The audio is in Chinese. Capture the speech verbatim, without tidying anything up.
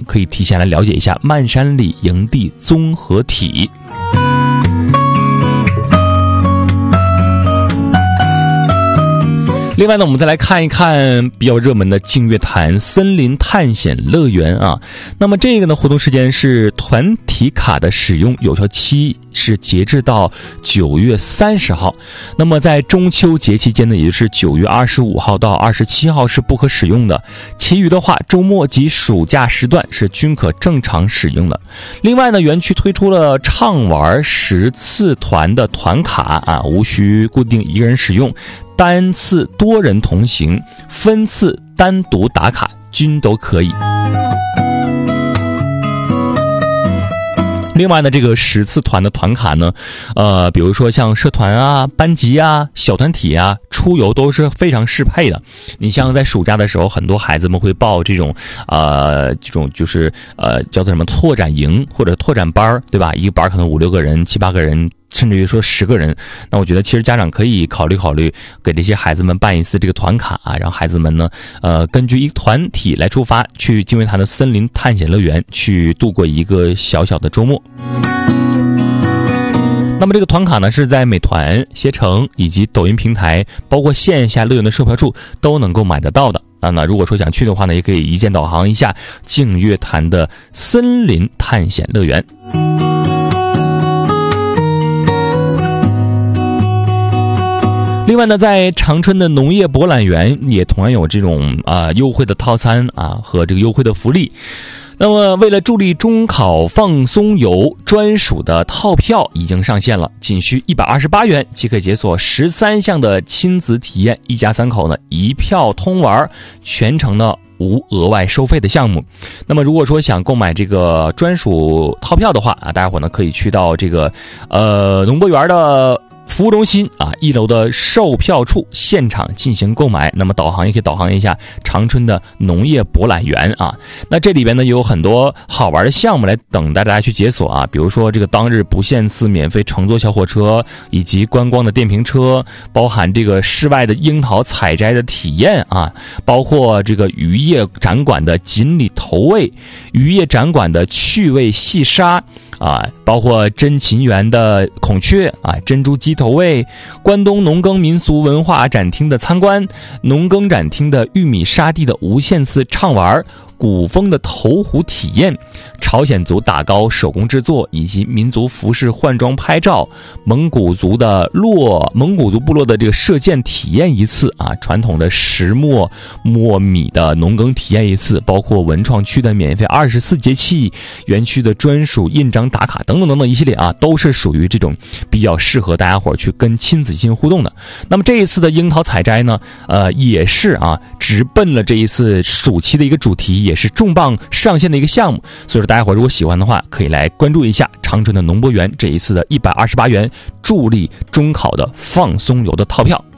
可以提前来了解一下漫山里营地综合体。另外呢，我们再来看一看比较热门的净月潭森林探险乐园啊。那么这个呢，活动时间是团体卡的使用有效期是截至到九月三十号。那么在中秋节期间呢，也就是九月二十五号到二十七号是不可使用的，其余的话周末及暑假时段是均可正常使用的。另外呢，园区推出了畅玩十次团的团卡啊，无需固定一个人使用，单次多人同行，分次单独打卡均都可以。另外呢，这个十次团的团卡呢，呃，比如说像社团啊、班级啊、小团体啊，出游都是非常适配的。你像在暑假的时候，很多孩子们会报这种呃这种就是呃叫做什么拓展营或者拓展班，对吧？一个班可能五六个人、七八个人，甚至于说十个人。那我觉得其实家长可以考虑考虑，给这些孩子们办一次这个团卡啊，让孩子们呢，呃，根据一个团体来出发，去净月潭的森林探险乐园去度过一个小小的周末。那么这个团卡呢，是在美团、携程以及抖音平台，包括线下乐园的售票处都能够买得到的啊。那如果说想去的话呢，也可以一键导航一下净月潭的森林探险乐园。另外呢，在长春的农业博览园也同样有这种啊、呃、优惠的套餐啊和这个优惠的福利。那么为了助力中考放松游，专属的套票已经上线了，仅需一百二十八元即可解锁十三项的亲子体验，一家三口呢一票通玩，全程呢无额外收费的项目。那么如果说想购买这个专属套票的话啊，大家伙呢可以去到这个呃农博园的服务中心啊，一楼的售票处现场进行购买。那么导航也可以导航一下长春的农业博览园啊。那这里边呢有很多好玩的项目来等待大家去解锁啊，比如说这个当日不限次免费乘坐小火车，以及观光的电瓶车，包含这个室外的樱桃采摘的体验啊，包括这个渔业展馆的锦鲤投喂，渔业展馆的趣味细沙啊，包括珍禽园的孔雀啊，珍珠鸡投喂，关东农耕民俗文化展厅的参观，农耕展厅的玉米沙地的无限次畅玩，古风的投壶体验，朝鲜族打糕手工制作以及民族服饰换装拍照，蒙古族的落蒙古族部落的这个射箭体验一次啊，传统的石磨磨米的农耕体验一次，包括文创区的免费二十四节气，园区的专属印章打卡等等等等一系列啊，都是属于这种比较适合大家伙去跟亲子进行互动的。那么这一次的樱桃采摘呢，呃，也是啊，直奔了这一次暑期的一个主题，也是重磅上线的一个项目。所以说大家伙如果喜欢的话，可以来关注一下长春的农博园这一次的一百二十八元助力中考的放松游的套票。